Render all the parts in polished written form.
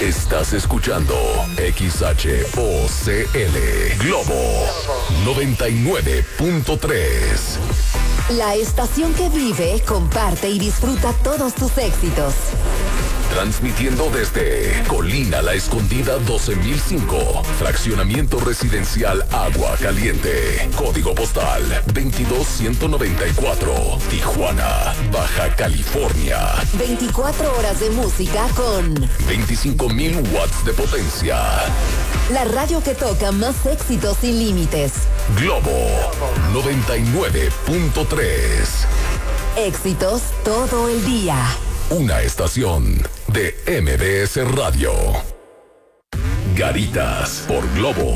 Estás escuchando XHOCL Globo 99.3. La estación que vive, comparte y disfruta todos tus éxitos. Transmitiendo desde Colina La Escondida 12005, fraccionamiento residencial Agua Caliente, código postal 22194, Tijuana, Baja California. 24 horas de música con 25,000 watts de potencia. La radio que toca más éxitos sin límites. Globo 99.3. Éxitos todo el día. Una estación de MBS Radio. Garitas por Globo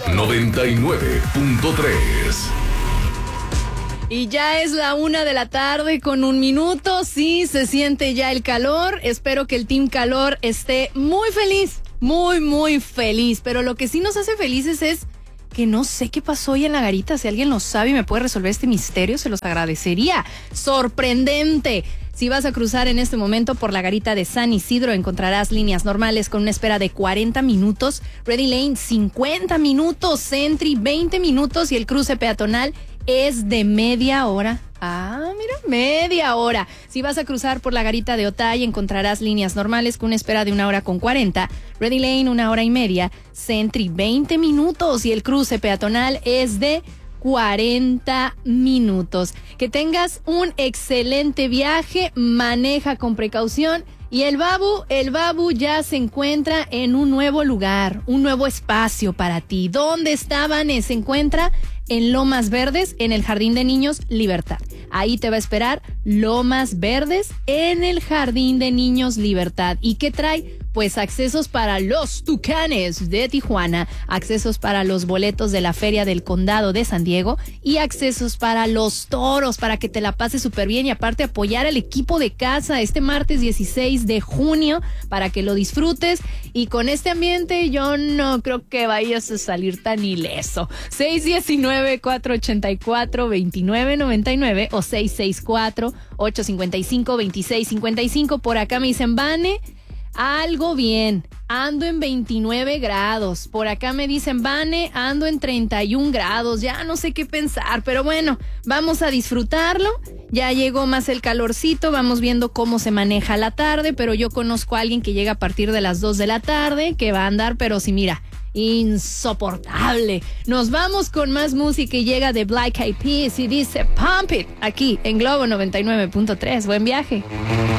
99.3. Y ya es la 1:00 con 1 minuto. Sí, se siente ya el calor. Espero que el Team Calor esté muy feliz. Muy, muy feliz. Pero lo que sí nos hace felices es que no sé qué pasó hoy en la garita. Si alguien lo sabe y me puede resolver este misterio, se los agradecería. Sorprendente. Si vas a cruzar en este momento por la garita de San Isidro, encontrarás líneas normales con una espera de 40 minutos, Ready Lane 50 minutos, Sentry 20 minutos y el cruce peatonal es de media hora. Ah, mira, media hora. Si vas a cruzar por la garita de Otay, encontrarás líneas normales con una espera de 1 hora con 40, Ready Lane 1 hora y media, Sentry 20 minutos y el cruce peatonal es de 40 minutos. Que tengas un excelente viaje, maneja con precaución y el Babu ya se encuentra en un nuevo lugar, un nuevo espacio para ti. ¿Dónde está, Vane? Se encuentra en Lomas Verdes, en el Jardín de Niños Libertad. Ahí te va a esperar Lomas Verdes en el Jardín de Niños Libertad. ¿Y qué trae? Pues accesos para los Tucanes de Tijuana, accesos para los boletos de la Feria del Condado de San Diego y accesos para los toros, para que te la pases súper bien y aparte apoyar al equipo de casa este martes 16 de junio para que lo disfrutes. Y con este ambiente yo no creo que vayas a salir tan ileso. 619-484-2999 o 664-855-2655. Por acá me dicen, Vane, algo bien, ando en 29 grados. Por acá me dicen, Vane, ando en 31 grados. Ya no sé qué pensar, pero bueno, vamos a disfrutarlo. Ya llegó más el calorcito, vamos viendo cómo se maneja la tarde, pero yo conozco a alguien que llega a partir de las 2 de la tarde, que va a andar, pero sí, mira, insoportable. Nos vamos con más música y llega de Black Eyed Peas y dice Pump It, aquí en Globo 99.3. Buen viaje.